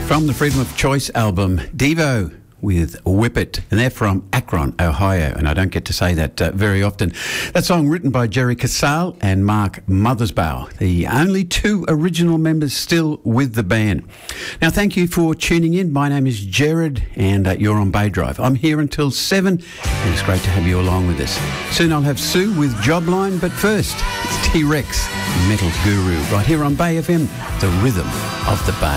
From the Freedom of Choice album, Devo with Whip It. And they're from Akron, Ohio. And I don't get to say that very often. That song written by Jerry Casale and Mark Mothersbaugh, the only two original members still with the band. Now, thank you for tuning in. My name is Jared and you're on Bay Drive. I'm here until 7 and it's great to have you along with us. Soon I'll have Sue with Jobline, but first, it's T-Rex, Metal Guru, right here on Bay FM, the rhythm of the Bay.